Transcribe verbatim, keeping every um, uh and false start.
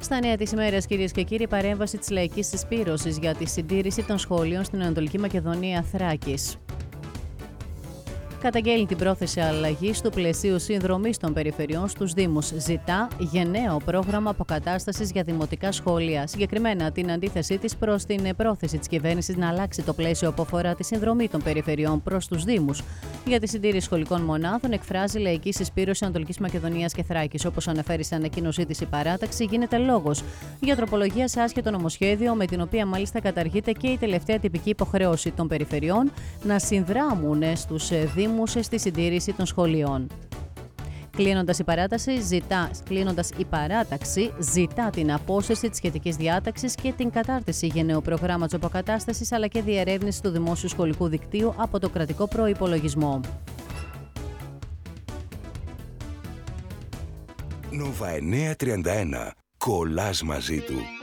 Στα νέα της ημέρας, κυρίες και κύριοι, παρέμβαση της Λαϊκής Συσπήρωσης για τη συντήρηση των σχολείων στην Ανατολική Μακεδονία Θράκης. Καταγγέλνει την πρόθεση αλλαγής του πλαισίου συνδρομής των περιφερειών στους Δήμους. Ζητά γενναίο πρόγραμμα αποκατάστασης για δημοτικά σχολεία. Συγκεκριμένα, την αντίθεσή της προς την πρόθεση της κυβέρνησης να αλλάξει το πλαίσιο που αφορά τη συνδρομή των περιφερειών προς τους Δήμους. Για τη συντήρηση σχολικών μονάδων, εκφράζει Λαϊκή Συσπήρωση Ανατολικής Μακεδονίας και Θράκης. Όπως αναφέρει σε ανακοίνωσή της η παράταξη, γίνεται λόγος για τροπολογία σε άσχετο νομοσχέδιο, με την οποία μάλιστα καταργείται και η τελευταία τυπική υποχρέωση των περιφερειών να συνδράμουν στους Δήμους στη συντήρηση των σχολείων. Κλείνοντας η, παράταση, ζητά, κλείνοντας η παράταξη, ζητά την απόσυρση της σχετικής διάταξης και την κατάρτιση γενναίου προγράμματος αποκατάστασης, αλλά και διερεύνηση του δημόσιου σχολικού δικτύου από το κρατικό προϋπολογισμό. Νόβα εννιακόσια τριάντα ένα. Κολλάς μαζί του.